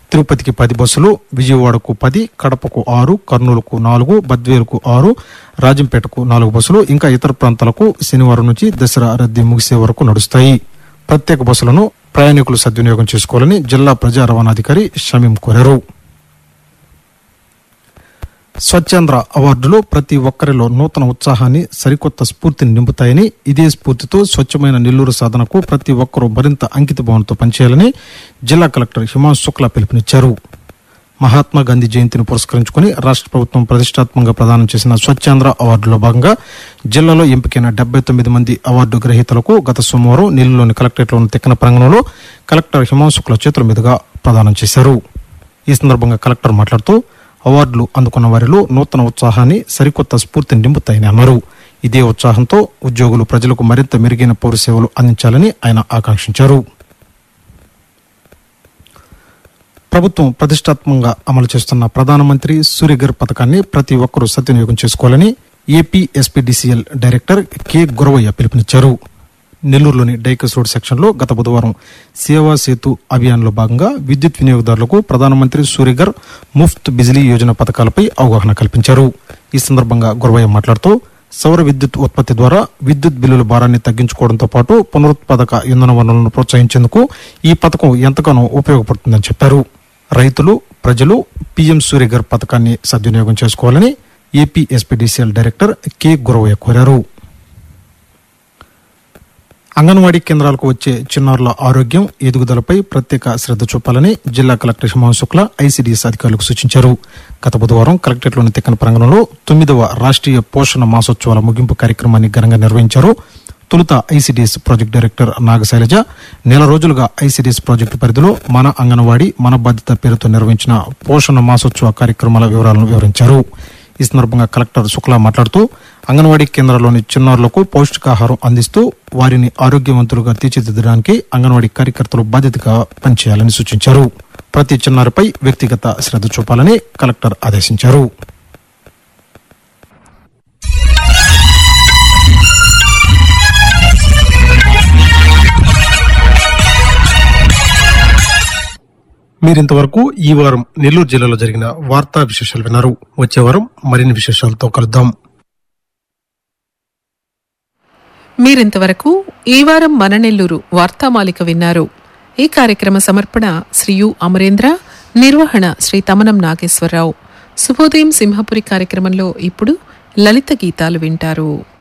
తిరుపతికి 10 బస్సులు, విజయవాడకు 10, కడపకు 6, కర్నూలుకు 4, బద్వేలుకు 6, రాజంపేటకు 4 బస్సులు ఇంకా ఇతర ప్రాంతాలకు శనివారం నుంచి దసరా రద్దీ ముగిసే వరకు నడుస్తాయి. ప్రత్యేక బస్సులను ప్రయాణికులు సద్వినియోగం చేసుకోవాలని జిల్లా ప్రజా రవాణాధికారి షమీం కోరారు. స్వచ్ఛాంధ్ర అవార్డులు ప్రతి ఒక్కరిలో నూతన ఉత్సాహాన్ని, సరికొత్త స్ఫూర్తిని నింపుతాయని, ఇదే స్ఫూర్తితో స్వచ్ఛమైన నెల్లూరు సాధనకు ప్రతి ఒక్కరూ మరింత అంకితభావంతో పనిచేయాలని జిల్లా కలెక్టర్ హిమాంశు శుక్లా పిలుపునిచ్చారు. మహాత్మాగాంధీ జయంతిని పురస్కరించుకుని రాష్ట్ర ప్రభుత్వం ప్రతిష్టాత్మకంగా ప్రదానం చేసిన స్వచ్ఛాంధ్ర అవార్డులో భాగంగా జిల్లాలో ఎంపికైన 79 మంది అవార్డు గ్రహీతలకు గత సోమవారం నెల్లూరులోని కలెక్టరేట్లోని తిక్కన ప్రాంగణంలో కలెక్టర్ హిమాంశు శుక్లా చేతుల మీదుగా ప్రదానం చేశారు. ఈ సందర్భంగా కలెక్టర్ మాట్లాడుతూ అవార్డులు అందుకున్న వారిలో నూతన ఉత్సాహాన్ని, సరికొత్త స్ఫూర్తిని నింపుతాయని అన్నారు. ఇదే ఉత్సాహంతో ఉద్యోగులు ప్రజలకు మరింత మెరుగైన పౌర సేవలు అందించాలని ఆయన ఆకాంక్షించారు. ప్రభుత్వం ప్రతిష్టాత్మకంగా అమలు చేస్తున్న ప్రధానమంత్రి సూర్యఘర్ పథకాన్ని ప్రతి ఒక్కరూ సద్వినియోగం చేసుకోవాలని AP SPDCL director K Guravayya పిలుపునిచ్చారు. నెల్లూరులోని డైకస్ రోడ్ సెక్షన్లో గత బుధవారం సేవా సేతు అభియాన్లో భాగంగా విద్యుత్ వినియోగదారులకు ప్రధానమంత్రి సూర్యఘర్ ముఫ్త్ బిజిలీ యోజన పథకాలపై అవగాహన కల్పించారు. ఈ సందర్భంగా గురవయ్య మాట్లాడుతూ సౌర విద్యుత్ ఉత్పత్తి ద్వారా విద్యుత్ బిల్లుల భారాన్ని తగ్గించుకోవడంతో పాటు పునరుత్పాదక ఇంధన వనరులను ప్రోత్సహించేందుకు ఈ పథకం ఎంతగానో ఉపయోగపడుతుందని చెప్పారు. రైతులు, ప్రజలు పీఎం సూర్యఘర్ పథకాన్ని సద్వినియోగం చేసుకోవాలని AP SPDCL director K Guravayya కోరారు. అంగన్వాడీ కేంద్రాలకు వచ్చే చిన్నారుల ఆరోగ్యం, ఎదుగుదలపై ప్రత్యేక శ్రద్ధ చూపాలని జిల్లా కలెక్టర్ హిమాంశు శుక్లా ఐసీడీఎస్ అధికారులకు సూచించారు. గత బుధవారం కలెక్టరేట్లోని తిక్కన ప్రాంగణంలో 9వ రాష్ట్రీయ పోషణ మాసోత్సవాల ముగింపు కార్యక్రమాన్ని ఘనంగా నిర్వహించారు. తొలుత ఐసీడీఎస్ ప్రాజెక్టు డైరెక్టర్ నాగశైలజ నెల రోజులుగా ఐసీడీఎస్ ప్రాజెక్టు పరిధిలో మన అంగన్వాడీ మన బాధ్యత పేరుతో నిర్వహించిన పోషణ మాసోత్సవ కార్యక్రమాల వివరాలను వివరించారు. ఈ సందర్భంగా కలెక్టర్ శుక్లా మాట్లాడుతూ అంగన్వాడీ కేంద్రాల్లోని చిన్నారులకు పౌష్టికాహారం అందిస్తూ వారిని ఆరోగ్యవంతులుగా తీర్చిదిద్దడానికి అంగన్వాడీ కార్యకర్తలు బాధ్యతగా పనిచేయాలని సూచించారు. ప్రతి చిన్నారిపై వ్యక్తిగత శ్రద్ధ చూపాలని కలెక్టర్ ఆదేశించారు. మీరింతవరకు ఈ వారం నెల్లూరు జిల్లాలో జరిగిన వార్తా విశేషాలు విన్నారు. వచ్చే వారం మరిన్ని విశేషాలతో కలుద్దాం. మీరింతవరకు ఈ వారం మన నెల్లూరు వార్తామాలిక విన్నారు. ఈ కార్యక్రమ సమర్పణ శ్రీ యు అమరేంద్ర, నిర్వహణ శ్రీ తమనం నాగేశ్వరరావు. శుభోదయం సింహపురి కార్యక్రమంలో ఇప్పుడు లలిత గీతాలు వింటారు.